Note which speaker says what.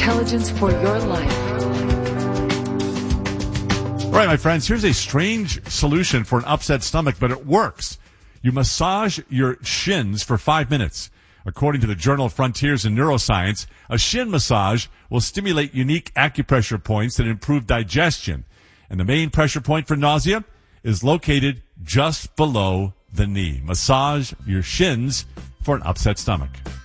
Speaker 1: intelligence for your life.
Speaker 2: All right, my friends, here's a strange solution for an upset stomach, but it works. You massage your shins for 5 minutes. According to the Journal of Frontiers in Neuroscience, a shin massage will stimulate unique acupressure points that improve digestion. And the main pressure point for nausea is located just below the knee. Massage your shins for an upset stomach.